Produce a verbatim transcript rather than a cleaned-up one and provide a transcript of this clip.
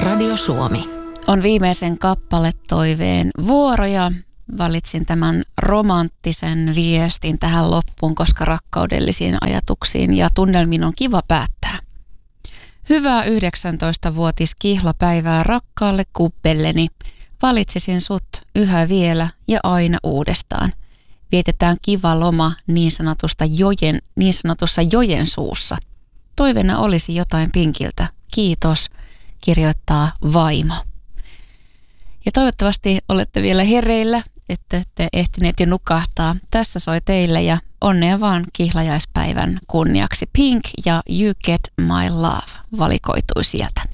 Radio Suomi. On viimeisen kappaletoiveen vuoro ja valitsin tämän romanttisen viestin tähän loppuun, koska rakkaudellisiin ajatuksiin ja tunnelmiin on kiva päättää. Hyvää yhdeksäntoistavuotis kihlapäivää rakkaalle kuppelleni. Valitsisin sut yhä vielä ja aina uudestaan. Vietetään kiva loma niin, sanotusta jojen, niin sanotussa jojen suussa. Toiveena olisi jotain Pinkiltä. Kiitos, kirjoittaa vaimo. Ja toivottavasti olette vielä hereillä, että ette ehtineet jo nukahtaa. Tässä soi teille ja onnea vaan kihlajaispäivän kunniaksi. Pink ja You Get My Love valikoitui sieltä.